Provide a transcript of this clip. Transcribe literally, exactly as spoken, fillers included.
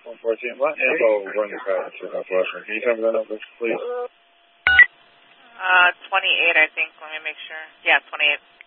one fourteen, what info run your package for Northwestern? Can you tell me that number, please? Uh, twenty-eight, I think. Let me make sure. Yeah, twenty-eight.